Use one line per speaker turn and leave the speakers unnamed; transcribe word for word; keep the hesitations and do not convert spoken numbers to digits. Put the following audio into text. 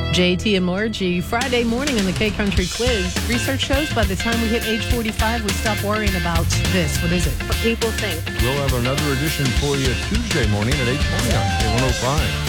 J T and Margie, Friday morning in the K-Country Quiz. Research shows by the time we hit age forty-five, we stop worrying about this. What is it?
What people think.
We'll have another edition for you Tuesday morning at eight twenty on K one oh five.